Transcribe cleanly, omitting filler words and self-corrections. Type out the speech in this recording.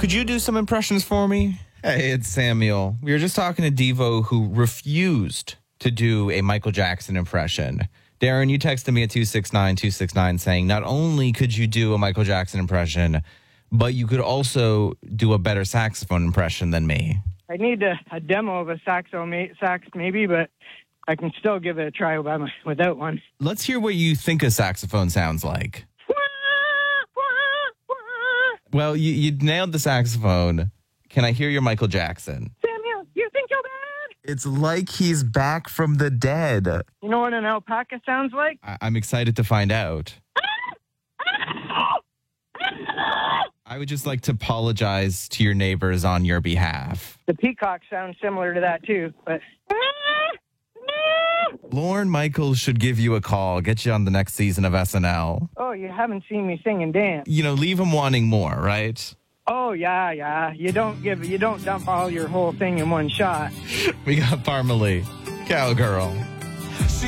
could you do some impressions for me? Hey, it's Samuel. We were just talking to Devo, who refused to do a Michael Jackson impression. Darren, you texted me at 269-269 saying not only could you do a Michael Jackson impression, but you could also do a better saxophone impression than me. I need a demo of a sax maybe, but I can still give it a try without one. Let's hear what you think a saxophone sounds like. Well, you nailed the saxophone. Can I hear your Michael Jackson? Samuel, you think you're bad? It's like he's back from the dead. You know what an alpaca sounds like? I'm excited to find out. I would just like to apologize to your neighbors on your behalf. The peacock sounds similar to that too, but... Lorne Michaels should give you a call, get you on the next season of SNL. Oh, you haven't seen me sing and dance. You know, leave him wanting more, right? Oh, yeah. You don't dump all your whole thing in one shot. We got Parmalee, Cowgirl.